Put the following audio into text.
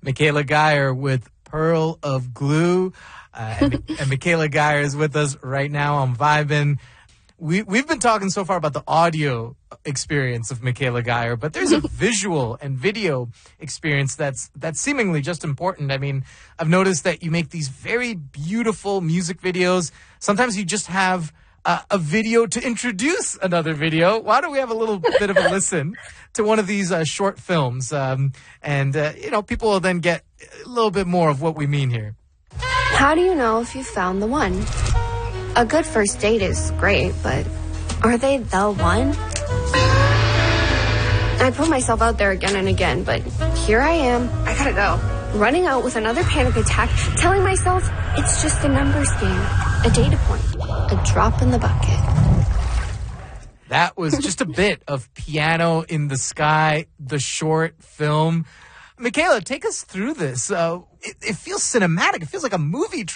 Michaela Geyer with Pearl of Glue. And Michaela Geyer is with us right now on Vibin'. We've been talking so far about the audio experience of Michaela Geyer, but there's a visual and video experience that's seemingly just important. I mean, I've noticed that you make these very beautiful music videos. Sometimes you just have a video to introduce another video. Why don't we have a little bit of a listen to one of these short films? People will then get a little bit more of what we mean here. How do you know if you found the one? A good first date is great, but are they the one? I put myself out there again and again, but here I am. I gotta go. Running out with another panic attack, telling myself it's just a numbers game, a data point, a drop in the bucket. That was just a bit of Piano in the Sky, the short film. Michaela, take us through this. It feels cinematic. It feels like a movie